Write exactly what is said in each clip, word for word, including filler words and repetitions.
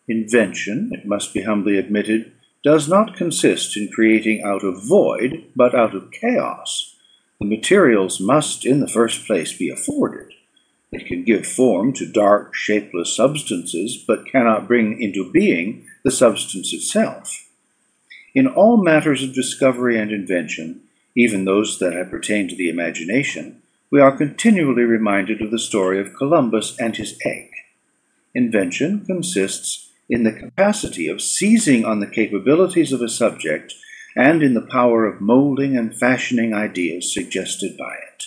Invention, it must be humbly admitted, does not consist in creating out of void, but out of chaos. The materials must, in the first place, be afforded. It can give form to dark, shapeless substances, but cannot bring into being the substance itself. In all matters of discovery and invention, even those that have pertained to the imagination, we are continually reminded of the story of Columbus and his egg. Invention consists in the capacity of seizing on the capabilities of a subject and in the power of moulding and fashioning ideas suggested by it.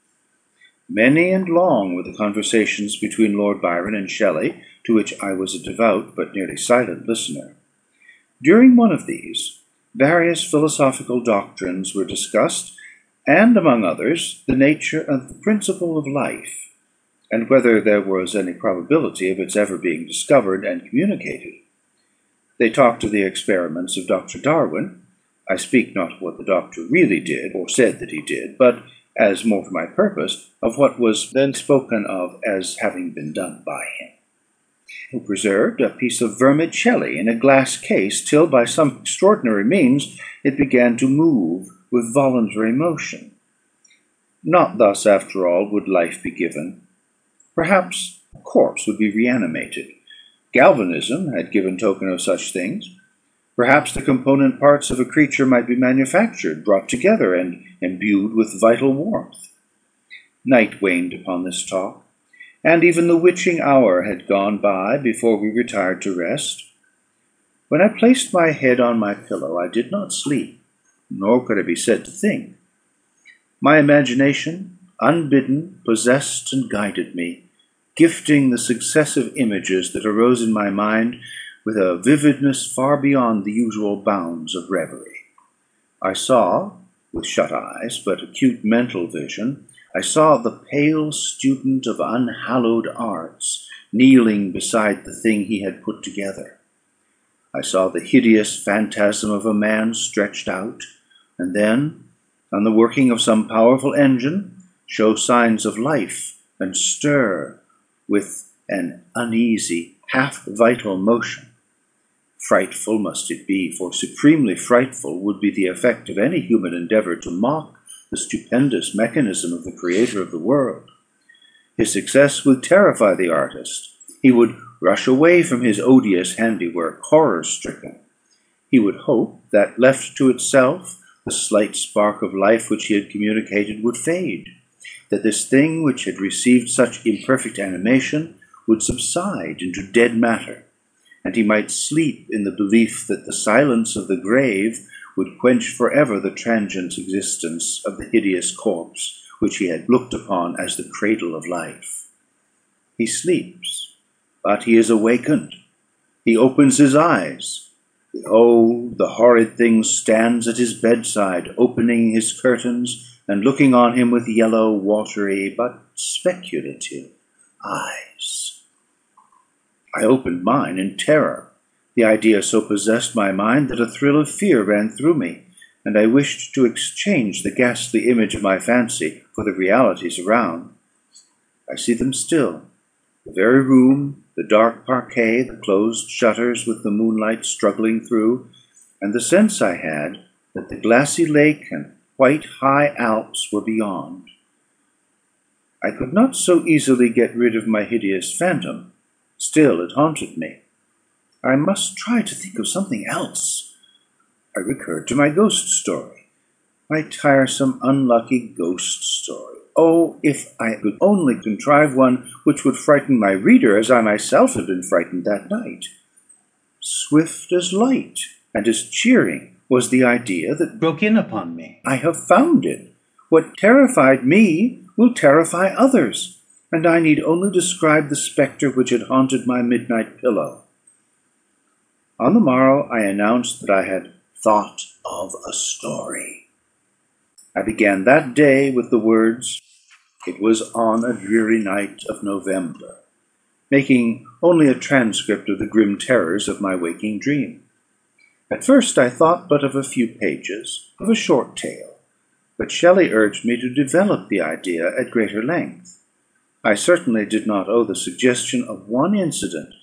Many and long were the conversations between Lord Byron and Shelley, to which I was a devout but nearly silent listener. During one of these, various philosophical doctrines were discussed, and, among others, the nature and the principle of life, and whether there was any probability of its ever being discovered and communicated. They talked of the experiments of Doctor Darwin. I speak not of what the doctor really did, or said that he did, but, as more to my purpose, of what was then spoken of as having been done by him, who preserved a piece of vermicelli in a glass case till, by some extraordinary means, it began to move with voluntary motion. Not thus, after all, would life be given. Perhaps a corpse would be reanimated. Galvanism had given token of such things. Perhaps the component parts of a creature might be manufactured, brought together, and imbued with vital warmth. Night waned upon this talk, and even the witching hour had gone by before we retired to rest. When I placed my head on my pillow, I did not sleep, nor could I be said to think. My imagination, unbidden, possessed and guided me, gifting the successive images that arose in my mind with a vividness far beyond the usual bounds of reverie. I saw, with shut eyes, but acute mental vision, I saw the pale student of unhallowed arts kneeling beside the thing he had put together. I saw the hideous phantasm of a man stretched out, and then, on the working of some powerful engine, show signs of life and stir with an uneasy, half-vital motion. Frightful must it be, for supremely frightful would be the effect of any human endeavour to mock the stupendous mechanism of the Creator of the world. His success would terrify the artist. He would rush away from his odious handiwork, horror-stricken. He would hope that, left to itself, the slight spark of life which he had communicated would fade, that this thing which had received such imperfect animation would subside into dead matter, and he might sleep in the belief that the silence of the grave would quench forever the transient existence of the hideous corpse which he had looked upon as the cradle of life. He sleeps, but he is awakened. He opens his eyes. Behold, the horrid thing stands at his bedside, opening his curtains and looking on him with yellow, watery, but speculative eyes. I opened mine in terror. The idea so possessed my mind that a thrill of fear ran through me, and I wished to exchange the ghastly image of my fancy for the realities around. I see them still. The very room, the dark parquet, the closed shutters with the moonlight struggling through, and the sense I had that the glassy lake and white high Alps were beyond. I could not so easily get rid of my hideous phantom. Still it haunted me. I must try to think of something else. I recurred to my ghost story. My tiresome, unlucky ghost story. Oh, if I could only contrive one which would frighten my reader as I myself had been frightened that night. Swift as light and as cheering was the idea that broke in upon me. I have found it. What terrified me will terrify others, and I need only describe the spectre which had haunted my midnight pillow. On the morrow I announced that I had thought of a story. I began that day with the words, "It was on a dreary night of November," making only a transcript of the grim terrors of my waking dream. At first I thought but of a few pages, of a short tale, but Shelley urged me to develop the idea at greater length. I certainly did not owe the suggestion of one incident